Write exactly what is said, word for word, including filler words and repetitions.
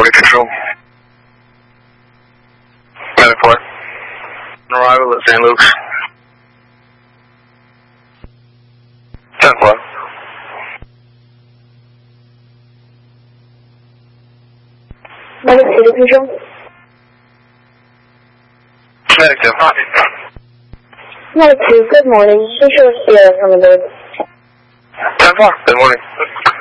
forty control. Medic four. Arrival at Saint Luke's. ten four. Medic City Control. Medic two. Medic two, good morning. Be sure to see us on the board. ten four. Good morning.